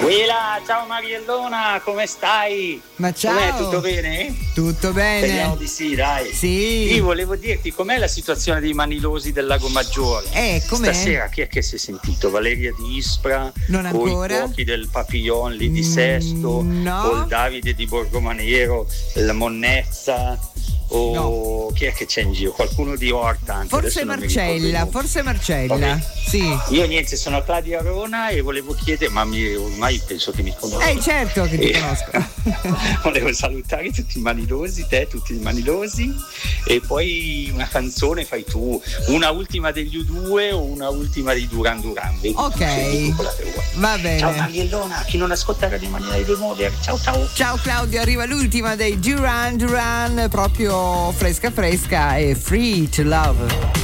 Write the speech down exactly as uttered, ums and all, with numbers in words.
Willa, ciao Mariellona, come stai? Ma ciao. Com'è, tutto bene? Tutto bene. Speriamo di sì, dai. Sì. Io volevo dirti com'è la situazione dei manilosi del Lago Maggiore. Eh, com'è? Stasera chi è che si è sentito? Valeria di Ispra? Non ancora. O i cuochi del Papillon lì di Sesto? Mm, no. O il Davide di Borgomanero, la Monnezza? O no. Chi è che c'è in giro? Qualcuno di Orta anche. Forse Marcella, forse Marcella. Okay. Sì. Io niente, sono a Claudia Arona e volevo chiedere, ma mi, ormai penso che mi conosco. Eh certo che ti e... conosco. Volevo salutare tutti i manilosi, te, tutti i manilosi, e poi una canzone fai tu, una ultima degli U due o una ultima di Duran Duran. Vedi? Ok. Va bene. Ciao Mariellona, chi non ascolta Radio Mania dei due mondi. Ciao ciao. Ciao Claudio, arriva l'ultima dei Duran Duran, proprio fresca fresca e Free to Love.